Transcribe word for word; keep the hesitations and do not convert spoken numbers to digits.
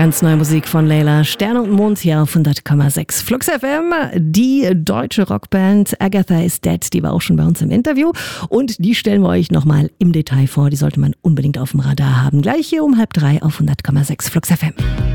Ganz neue Musik von Layla. Sterne und Mond hier auf hundert Komma sechs Flux F M. Die deutsche Rockband Agatha is Dead, die war auch schon bei uns im Interview. Und die stellen wir euch nochmal im Detail vor. Die sollte man unbedingt auf dem Radar haben. Gleich hier um halb drei auf hundert Komma sechs Flux F M.